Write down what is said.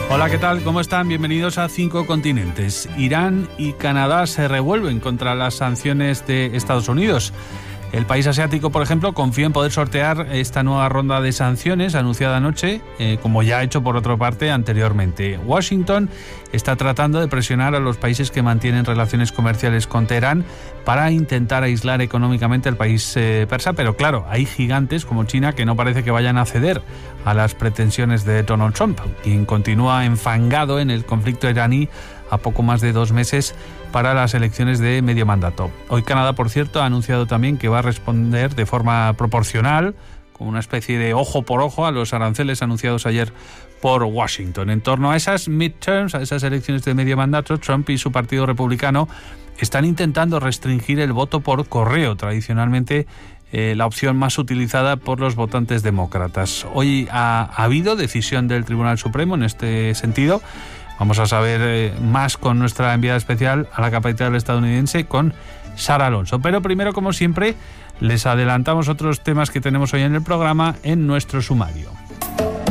Hola, ¿qué tal? ¿Cómo están? Bienvenidos a 5 Continentes. Irán y Canadá se revuelven contra las sanciones de Estados Unidos. El país asiático, por ejemplo, confía en poder sortear esta nueva ronda de sanciones anunciada anoche, como ya ha hecho por otra parte anteriormente. Washington está tratando de presionar a los países que mantienen relaciones comerciales con Teherán para intentar aislar económicamente al país persa, pero claro, hay gigantes como China que no parece que vayan a ceder a las pretensiones de Donald Trump, quien continúa enfangado en el conflicto iraní a poco más de 2 meses para las elecciones de medio mandato. Hoy Canadá, por cierto, ha anunciado también que va a responder de forma proporcional, con una especie de ojo por ojo, a los aranceles anunciados ayer por Washington. En torno a esas midterms, a esas elecciones de medio mandato, Trump y su partido republicano están intentando restringir el voto por correo, tradicionalmente la opción más utilizada por los votantes demócratas. Hoy ha habido decisión del Tribunal Supremo en este sentido. Vamos a saber más con nuestra enviada especial a la capital estadounidense, con Sara Alonso. Pero primero, como siempre, les adelantamos otros temas que tenemos hoy en el programa en nuestro sumario.